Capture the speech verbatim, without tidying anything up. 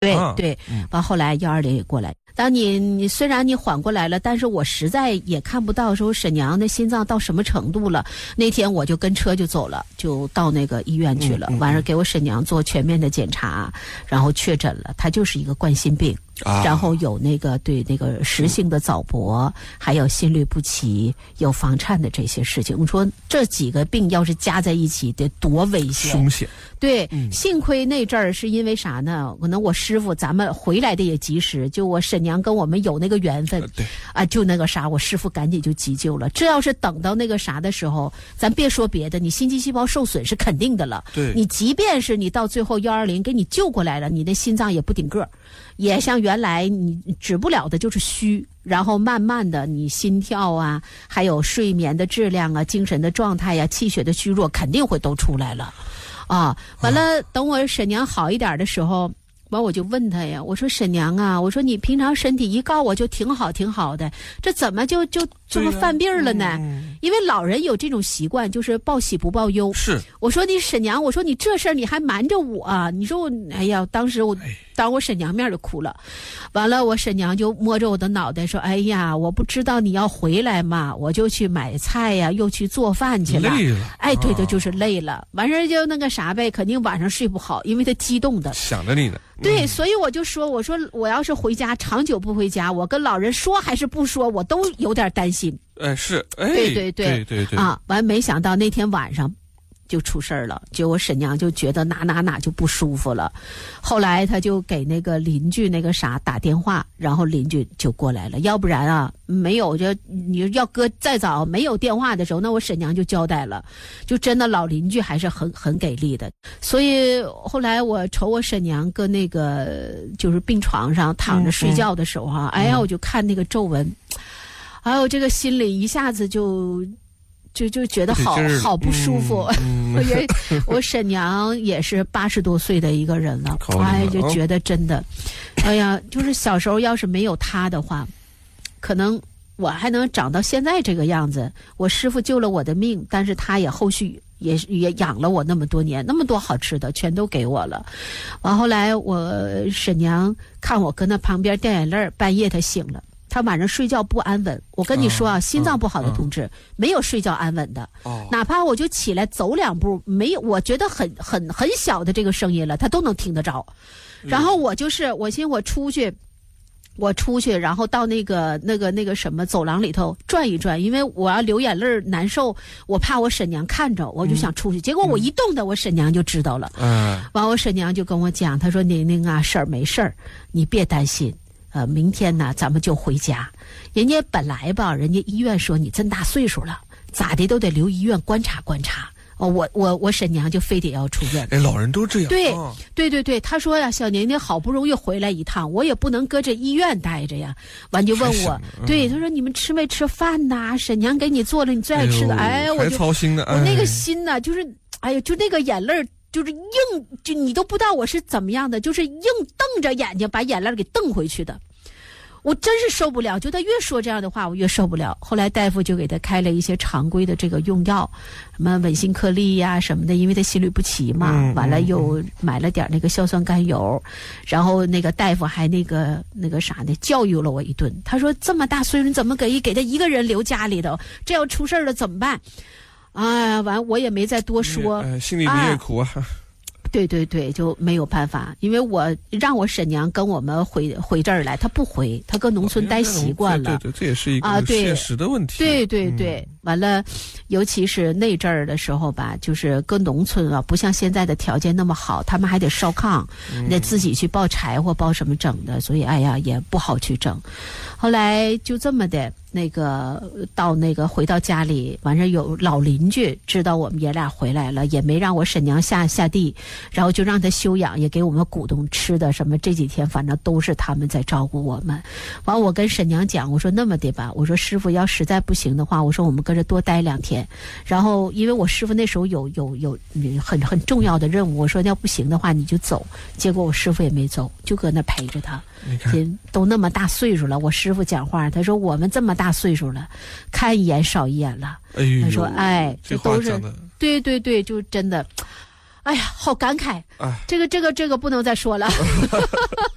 对、 啊、 对，完、嗯、后来幺二零也过来。当你你虽然你缓过来了，但是我实在也看不到说沈娘的心脏到什么程度了。那天我就跟车就走了，就到那个医院去了， 嗯嗯、 完事给我沈娘做全面的检查，然后确诊了，她就是一个冠心病。 啊、 然后有那个对那个实性的早搏，还有心律不齐，有房颤的这些事情。我说这几个病要是加在一起，得多危险！ 凶险。 对、 嗯， 幸亏那阵儿是因为啥呢？可能我师傅咱们回来的也及时，就我沈娘跟我们有那个缘分， 呃、对啊，就那个啥，我师傅赶紧就急救了。这要是等到那个啥的时候，咱别说别的，你心肌细胞受损是肯定的了。 对， 你即便是你到最后幺二零给你救过来了，你的心脏也不顶个儿。也像原来你止不了的就是虚，然后慢慢的你心跳啊，还有睡眠的质量啊，精神的状态呀、啊，气血的虚弱肯定会都出来了，啊，完了等我沈娘好一点的时候，完我就问她呀，我说沈娘啊，我说你平常身体一告我就挺好挺好的，这怎么就就这么犯病了呢？ 嗯、 因为老人有这种习惯，就是报喜不报忧。 是， 我说你沈娘，我说你这事儿你还瞒着我、啊，你说我，哎呀，当时我。当我沈娘面就哭了，完了我沈娘就摸着我的脑袋说：“哎呀，我不知道你要回来嘛，我就去买菜呀，又去做饭去了。 累了， 哎，对的，就是累了。完事儿就那个啥呗，肯定晚上睡不好，因为他激动的想着你呢。 对， 嗯、 所以我就说，我说我要是回家长久不回家，我跟老人说还是不说，我都有点担心。 哎，是，哎， 对对对对对对啊！完没想到那天晚上。”就出事儿了，结果沈娘就觉得哪哪哪就不舒服了，后来他就给那个邻居那个啥打电话，然后邻居就过来了，要不然啊没有就你要搁再早没有电话的时候，那我沈娘就交代了，就真的老邻居还是很很给力的，所以后来我瞅我沈娘搁那个就是病床上躺着睡觉的时候哈、啊，嗯、哎呀我就看那个皱纹，哎呦这个心里一下子就。就就觉得好好不舒服， 嗯嗯、 我觉得我沈娘也是八十多岁的一个人了，哎，就觉得真的，哎呀，就是小时候要是没有她的话，可能我还能长到现在这个样子。我师傅救了我的命，但是他也后续也也养了我那么多年，那么多好吃的全都给我了。完后来我沈娘看我搁那旁边掉眼泪，半夜她醒了。他晚上睡觉不安稳，我跟你说啊，哦、心脏不好的同志、哦、没有睡觉安稳的， 哦、 哪怕我就起来走两步，没有，我觉得很很很小的这个声音了，他都能听得着。然后我就是我寻思我出去，我出去，然后到那个那个那个什么走廊里头转一转，因为我要流眼泪难受，我怕我沈娘看着，我就想出去。嗯、结果我一动的，我沈娘就知道了。嗯，完我沈娘就跟我讲，她说宁宁啊，事儿没事儿，你别担心。呃，明天呢，咱们就回家。人家本来吧，人家医院说你这么大岁数了，咋的都得留医院观察观察。哦，我我我沈娘就非得要出院。 哎，老人都这样。 对、 哦、 对对对，他说呀，小宁宁好不容易回来一趟，我也不能搁这医院待着呀。完就问我， 嗯、 对，他说你们吃没吃饭呐？沈娘给你做了你最爱吃的。哎，哎我就还操心呢。 我那个心呢，就是哎呀，就那个眼泪。就是硬，就你都不知道我是怎么样的，就是硬瞪着眼睛把眼泪给瞪回去的。我真是受不了，就他越说这样的话，我越受不了。后来大夫就给他开了一些常规的这个用药，什么稳心颗粒呀、啊、什么的，因为他心律不齐嘛。嗯、完了又买了点那个硝酸甘油，然后那个大夫还那个那个啥呢，教育了我一顿。他说这么大岁数，你怎么给给他一个人留家里头？这要出事了怎么办？哎，完我也没再多说， 呃、心里你也苦啊。啊对对对，就没有办法，因为我让我婶娘跟我们回回这儿来，她不回，她搁农村待习惯了。 哦、对对，这也是一个现实的问题。 啊、对对对，嗯、完了，尤其是那阵儿的时候吧，就是搁农村啊，不像现在的条件那么好，他们还得烧炕，得、嗯、自己去抱柴火、抱什么整的，所以哎呀也不好去整。后来就这么的。那个到那个回到家里，完事有老邻居知道我们爷俩回来了，也没让我婶娘下下地，然后就让他休养，也给我们鼓动吃的什么，这几天反正都是他们在照顾我们。完我跟婶娘讲，我说那么的吧，我说师傅要实在不行的话，我说我们跟着多待两天，然后因为我师傅那时候有有有很很重要的任务，我说要不行的话你就走，结果我师傅也没走，就搁那陪着他。都那么大岁数了，我师傅讲话，他说我们这么大岁数了，看一眼少一眼了。 哎呦， 他说哎， 这都是对对对，就真的，哎呀，好感慨。哎，这个这个这个不能再说了。